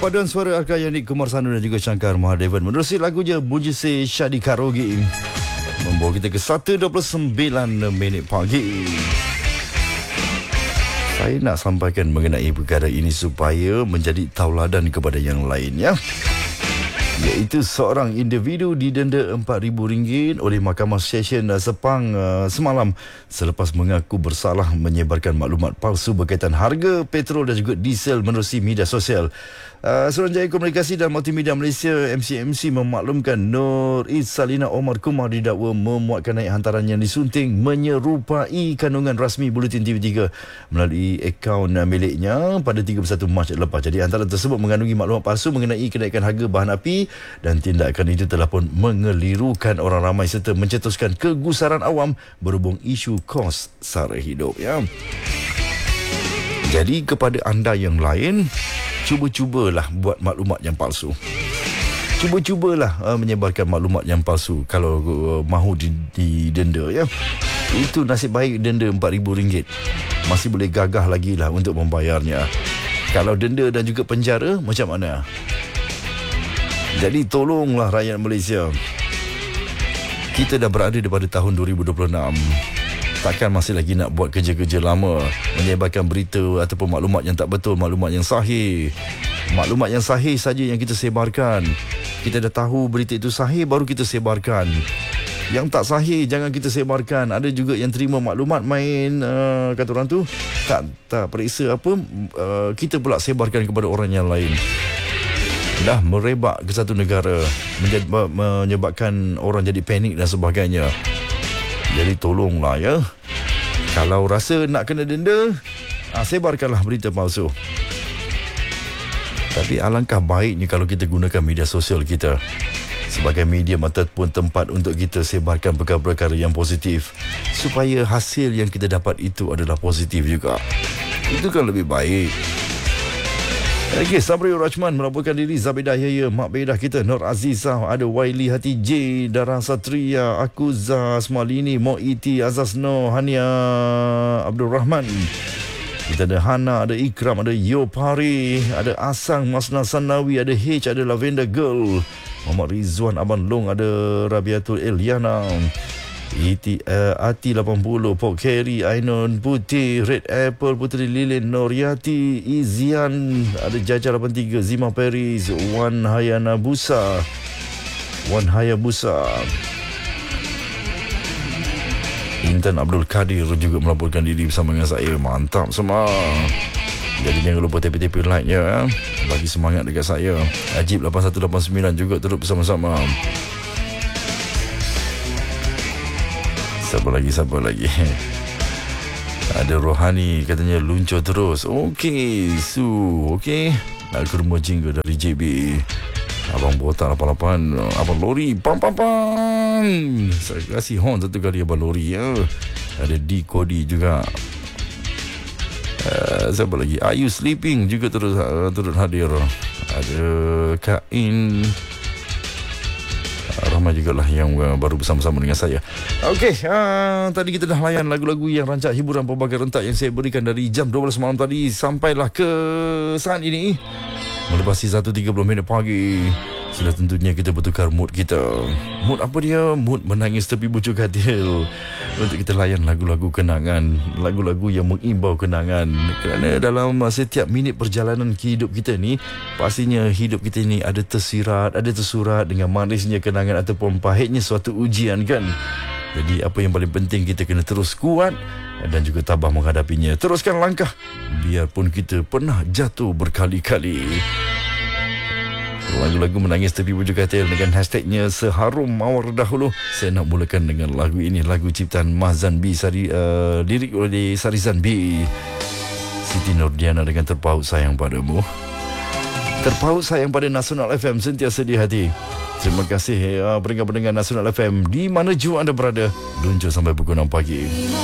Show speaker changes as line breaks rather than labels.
Perpaduan suara Arka Yannick Kumar Sanu dan juga Shankar Mahadevan menerusi lagunya Bujise Shadi Karogi membawa kita ke 1:29 pagi. Saya nak sampaikan mengenai perkara ini supaya menjadi tauladan kepada yang lain, ya. Iaitu seorang individu didenda RM4,000 oleh Mahkamah Session Sepang semalam selepas mengaku bersalah menyebarkan maklumat palsu berkaitan harga petrol dan juga diesel menerusi media sosial. Suruhanjaya Komunikasi dan Multimedia Malaysia MCMC memaklumkan Nur Salina Omar Kumar didakwa memuatkan naik hantaran yang disunting menyerupai kandungan rasmi Buletin TV3 melalui akaun miliknya pada 31 Mac lepas. Jadi hantaran tersebut mengandungi maklumat palsu mengenai kenaikan harga bahan api dan tindakan itu telah pun mengelirukan orang ramai serta mencetuskan kegusaran awam berhubung isu kos sara hidup, ya. Jadi kepada anda yang lain, cuba-cubalah buat maklumat yang palsu. Cuba-cubalah menyebarkan maklumat yang palsu kalau mahu didenda, ya. Itu nasib baik denda RM4,000. Masih boleh gagah lagi lah untuk membayarnya. Kalau denda dan juga penjara, macam mana? Jadi tolonglah rakyat Malaysia. Kita dah berada pada tahun 2026. Takkan masih lagi nak buat kerja-kerja lama, menyebarkan berita ataupun maklumat yang tak betul, maklumat yang sahih. Maklumat yang sahih saja yang kita sebarkan. Kita dah tahu berita itu sahih, baru kita sebarkan. Yang tak sahih jangan kita sebarkan. Ada juga yang terima maklumat main kata orang tu tak periksa apa, kita pula sebarkan kepada orang yang lain. Dah merebak ke satu negara, menyebabkan orang jadi panik dan sebagainya. Jadi tolonglah, ya. Kalau rasa nak kena denda, sebarkanlah berita palsu. Tapi alangkah baiknya kalau kita gunakan media sosial kita sebagai medium ataupun tempat untuk kita sebarkan perkara-perkara yang positif, supaya hasil yang kita dapat itu adalah positif juga. Itu kan lebih baik. Okey, Sabriul Rachman melaporkan diri. Zabidah Yaya, Mak Bedah kita, Nur Azizah, ada Waili Hati J, Dara Satria, Akuza Asmalini, Mo'iti, Azaz No, Hania Abdul Rahman. Kita ada Hana, ada Ikram, ada Yopari, ada Asang, Masna Sanawi, ada H, ada Lavender Girl, Muhammad Rizwan, Abang Long, ada Rabiatul Eliana, Ati 80, Pok Kerry, Ainon Putih, Red Apple, Puteri Lilin, Noriati, Izian, ada Jaja 83, Zima Paris, Wan Hayabusa, Intan Abdul Kadir juga melaporkan diri bersama dengan saya. Mantap semua. Jadi jangan lupa tepi-tepi like, ya. Bagi semangat dekat saya. Ajib 8189 juga turut bersama-sama. Siapa lagi? Ada Rohani katanya luncur terus. Okey, okey. Nak ke rumah jingga dari JB. Abang Botak 88, Abang Lori, pam. Saya kasih horn satu kali Abang Lori, ya. Ada D Kodi juga. Siapa lagi? Are you sleeping juga turut hadir. Ada Kain. Ramai juga lah yang baru bersama-sama dengan saya. Okey, tadi kita dah layan lagu-lagu yang rancak hiburan pelbagai rentak yang saya berikan dari jam 12 malam tadi sampailah ke saat ini. Melepasi 1:30 pagi. Sudah tentunya kita bertukar mood kita. Mood apa dia? Mood menangis tepi bucuk katil. Untuk kita layan lagu-lagu kenangan, lagu-lagu yang mengimbau kenangan. Kerana dalam setiap minit perjalanan hidup kita ni, pastinya hidup kita ni ada tersirat, ada tersurat dengan manisnya kenangan ataupun pahitnya suatu ujian, kan. Jadi apa yang paling penting, kita kena terus kuat dan juga tabah menghadapinya. Teruskan langkah biarpun kita pernah jatuh berkali-kali. Lagu-lagu menangis tepi bujuk katil dengan hashtagnya Seharum Mawar Dahulu. Saya nak mulakan dengan lagu ini, lagu ciptaan Mahzan B, lirik oleh Sarizan B. Siti Nurdiana dengan Terpaut Sayang Padamu. Terpaut sayang pada Nasional FM, sentiasa di hati. Terima kasih pendengar-pendengar Nasional FM di mana jua anda berada. Luncur sampai pukul 6 pagi.